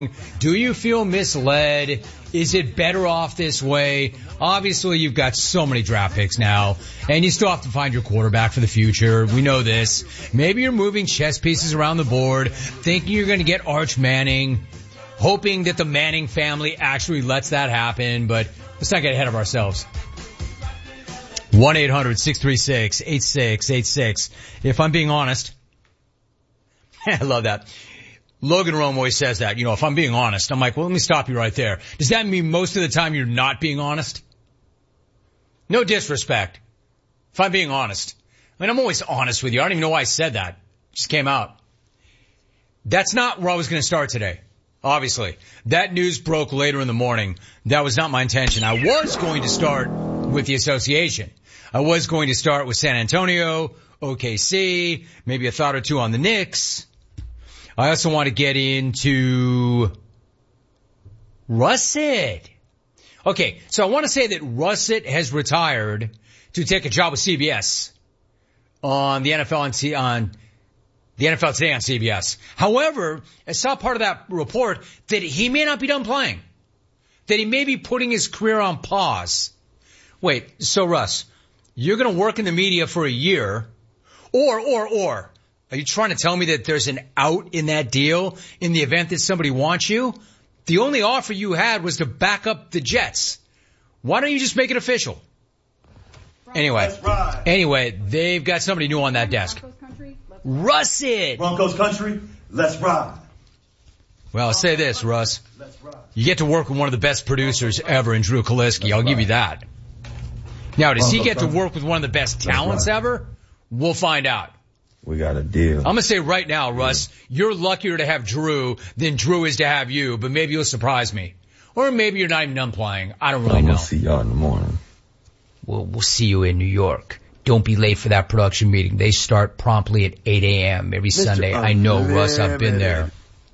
Do you feel misled? Is it better off this way? Obviously, you've got so many draft picks now, and you still have to find your quarterback for the future. We know this. Maybe you're moving chess pieces around the board, thinking you're going to get Arch Manning, hoping that the Manning family actually lets that happen, but let's not get ahead of ourselves. 1-800-636-8686. If I'm being honest, I love that. Logan Rome always says that, if I'm being honest. I'm like, well, let me stop you right there. Does that mean most of the time you're not being honest? No disrespect. If I'm being honest. I mean, I'm always honest with you. I don't even know why I said that. It just came out. That's not where I was going to start today. Obviously. That news broke later in the morning. That was not my intention. I was going to start with the association. I was going to start with San Antonio, OKC, maybe a thought or two on the Knicks. I also want to get into Russet. Okay, so I want to say that Russet has retired to take a job with CBS on the NFL on the NFL Today on CBS. However, I saw part of that report that he may not be done playing, that he may be putting his career on pause. Wait, so Russ, you're going to work in the media for a year, or. Are you trying to tell me that there's an out in that deal in the event that somebody wants you? The only offer you had was to back up the Jets. Why don't you just make it official? Anyway, they've got somebody new on that desk. Russet! Broncos country, let's ride. Well, I'll say this, Russ. You get to work with one of the best producers ever in Drew Kaliski. I'll give you that. Now, does he get to work with one of the best talents ever? We'll find out. We got a deal. I'm going to say right now, Russ, you're luckier to have Drew than Drew is to have you, but maybe you'll surprise me. Or maybe you're not even done playing. I don't really know. We'll see y'all in the morning. We'll see you in New York. Don't be late for that production meeting. They start promptly at 8 a.m. every Sunday. I know, Russ, I've been there.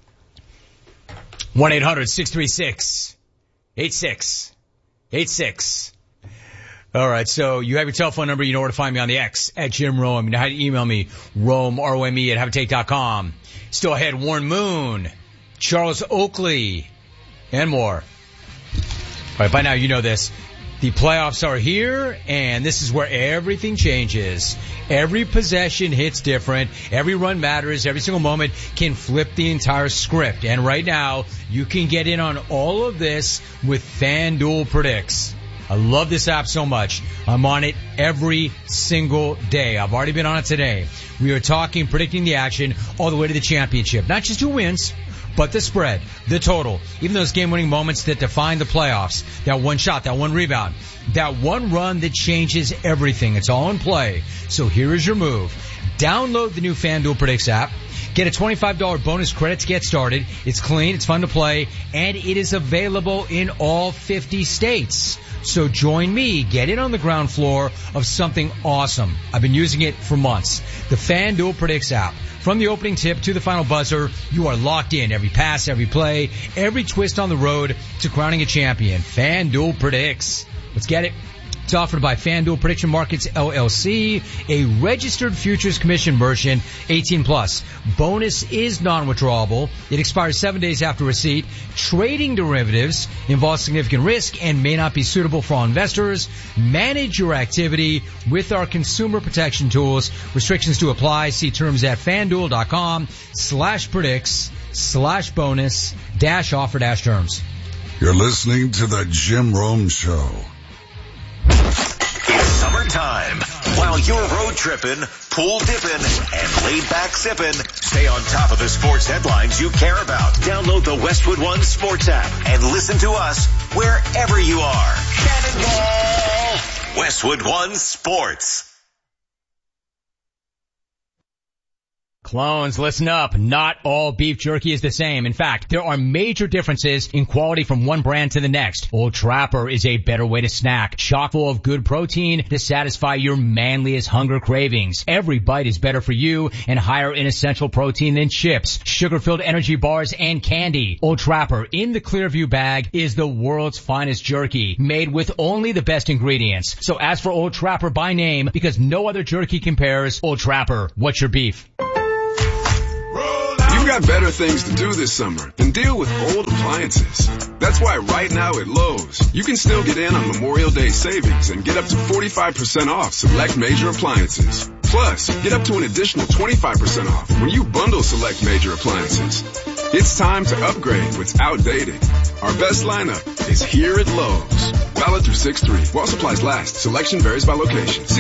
1-800-636-8686. All right, so you have your telephone number. You know where to find me on the X at Jim Rome. You know how to email me, Rome, R-O-M-E at habitate.com. Still ahead, Warren Moon, Charles Oakley, and more. All right, by now you know this. The playoffs are here, and this is where everything changes. Every possession hits different. Every run matters. Every single moment can flip the entire script. And right now, you can get in on all of this with FanDuel Predicts. I love this app so much. I'm on it every single day. I've already been on it today. We are predicting the action all the way to the championship. Not just who wins, but the spread, the total, even those game-winning moments that define the playoffs. That one shot, that one rebound, that one run that changes everything. It's all in play. So here is your move. Download the new FanDuel Predicts app. Get a $25 bonus credit to get started. It's clean, it's fun to play, and it is available in all 50 states. So join me. Get in on the ground floor of something awesome. I've been using it for months. The FanDuel Predicts app. From the opening tip to the final buzzer, you are locked in. Every pass, every play, every twist on the road to crowning a champion. FanDuel Predicts. Let's get it. It's offered by FanDuel Prediction Markets, LLC, a registered futures commission merchant, 18+. Bonus is non-withdrawable. It expires 7 days after receipt. Trading derivatives involves significant risk and may not be suitable for all investors. Manage your activity with our consumer protection tools. Restrictions do apply. See terms at FanDuel.com/predicts/bonus-offer-terms. You're listening to the Jim Rome Show. It's summertime. While you're road tripping, pool dipping, and laid back sipping, stay on top of the sports headlines you care about. Download the Westwood One Sports app and listen to us wherever you are. Cannonball! Westwood One Sports. Clones, listen up. Not all beef jerky is the same. In fact, there are major differences in quality from one brand to the next. Old Trapper is a better way to snack. Chock full of good protein to satisfy your manliest hunger cravings. Every bite is better for you and higher in essential protein than chips, sugar-filled energy bars, and candy. Old Trapper in the Clearview bag is the world's finest jerky, made with only the best ingredients. So ask for Old Trapper by name because no other jerky compares. Old Trapper, what's your beef? got better things to do this summer than deal with old appliances. That's why right now at Lowe's, you can still get in on Memorial Day savings and get up to 45% off select major appliances. Plus, get up to an additional 25% off when you bundle select major appliances. It's time to upgrade what's outdated. Our best lineup is here at Lowe's. Valid through 6/3. While supplies last. Selection varies by location.